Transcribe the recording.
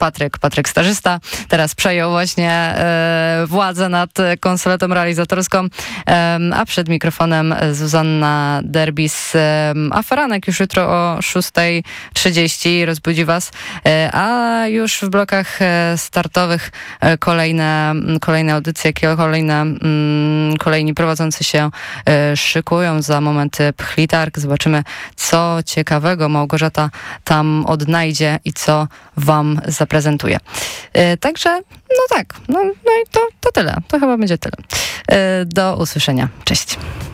Patryk Starzysta teraz przejął właśnie władzę nad konsoletą realizatorską, a przed mikrofonem Zuzanna Derbis. Aferanek już jutro o 6:30 rozbudzi was, a już w blokach startowych kolejne audycje, kolejni prowadzący się szykują. Za moment Pchlitark. Zobaczymy, co ciekawego Małgorzata tam odnajdzie i co wam zaprezentuje. Także, no i to tyle. To chyba będzie tyle. Do usłyszenia. Cześć.